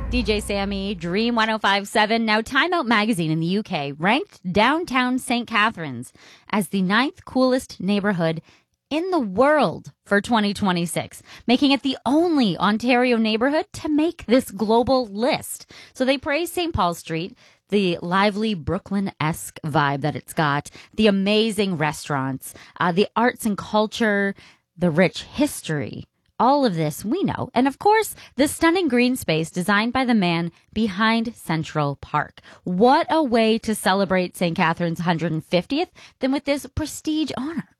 DJ Sammy, Dream 1057. Now, Time Out magazine in the UK ranked downtown St. Catharines as the ninth coolest neighborhood in the world for 2026, making it the only Ontario neighborhood to make this global list. So they praise St. Paul Street, the lively Brooklyn-esque vibe that it's got, the amazing restaurants, the arts and culture, the rich history. All of this we know. And of course, the stunning green space designed by the man behind Central Park. What a way to celebrate St. Catharines' 150th than with this prestige honor.